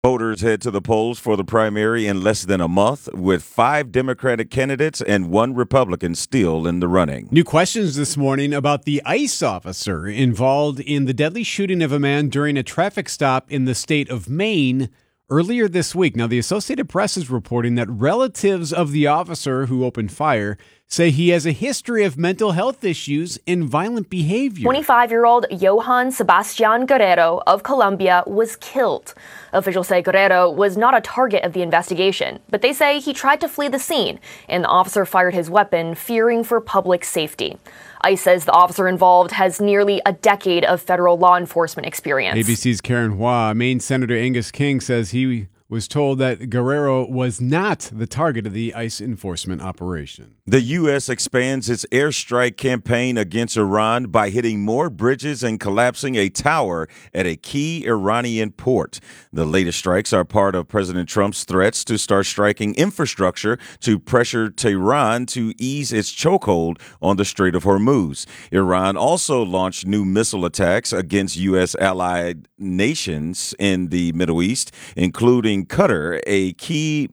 Voters head to the polls for the primary in less than a month, with 5 Democratic candidates and 1 Republican still in the running. New questions this morning about the ICE officer involved in the deadly shooting of a man during a traffic stop in the state of Maine earlier this week. Now, the Associated Press is reporting that relatives of the officer who opened fire say he has a history of mental health issues and violent behavior. 25-year-old Johan Sebastian Guerrero of Colombia was killed. Officials say Guerrero was not a target of the investigation, but they say he tried to flee the scene, and the officer fired his weapon, fearing for public safety. ICE says the officer involved has nearly a decade of federal law enforcement experience. ABC's Karen Hua. Maine Senator Angus King says he was told that Guerrero was not the target of the ICE enforcement operation. The U.S. expands its airstrike campaign against Iran by hitting more bridges and collapsing a tower at a key Iranian port. The latest strikes are part of President Trump's threats to start striking infrastructure to pressure Tehran to ease its chokehold on the Strait of Hormuz. Iran also launched new missile attacks against U.S. allied nations in the Middle East, including Qatar, a key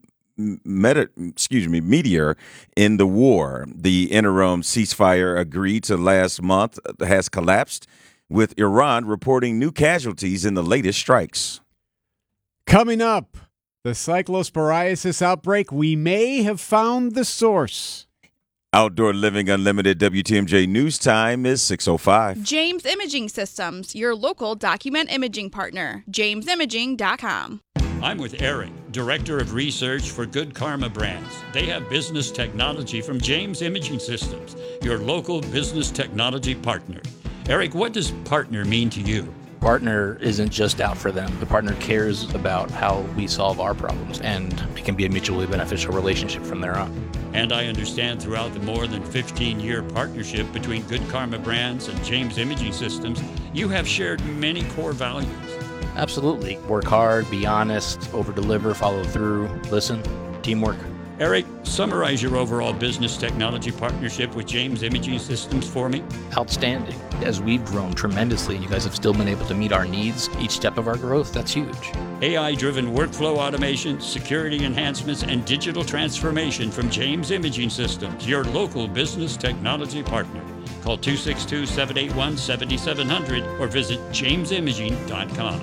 mediator in the war. The interim ceasefire agreed to last month has collapsed, with Iran reporting new casualties in the latest strikes. Coming up, the cyclosporiasis outbreak. We may have found the source. Outdoor Living Unlimited WTMJ News Time is 6:05. James Imaging Systems, your local document imaging partner. JamesImaging.com. I'm with Eric, Director of Research for Good Karma Brands. They have business technology from James Imaging Systems, your local business technology partner. Eric, what does partner mean to you? Partner isn't just out for them. The partner cares about how we solve our problems, and it can be a mutually beneficial relationship from there on. And I understand throughout the more than 15-year partnership between Good Karma Brands and James Imaging Systems, you have shared many core values. Absolutely. Work hard, be honest, over-deliver, follow through, listen, teamwork. Eric, summarize your overall business technology partnership with James Imaging Systems for me. Outstanding. As we've grown tremendously and you guys have still been able to meet our needs, each step of our growth, that's huge. AI-driven workflow automation, security enhancements, and digital transformation from James Imaging Systems, your local business technology partner. Call 262-781-7700 or visit jamesimaging.com.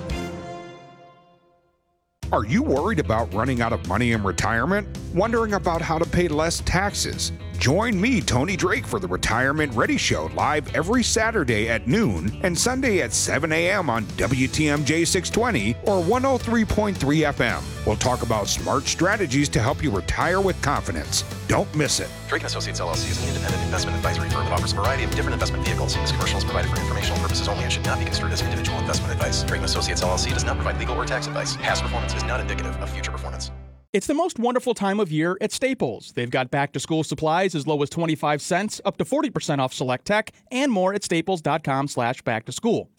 Are you worried about running out of money in retirement? Wondering about how to pay less taxes? Join me, Tony Drake, for the Retirement Ready Show, live every Saturday at noon and Sunday at 7 a.m. on WTMJ 620 or 103.3 FM. We'll talk about smart strategies to help you retire with confidence. Don't miss it. Drake & Associates LLC is an independent investment advisory firm that offers a variety of different investment vehicles. This commercial is provided for informational purposes only and should not be construed as individual investment advice. Drake & Associates LLC does not provide legal or tax advice. Past performance is not indicative of future performance. It's the most wonderful time of year at Staples. They've got back-to-school supplies as low as 25 cents, up to 40% off select tech, and more at staples.com/back-to-school.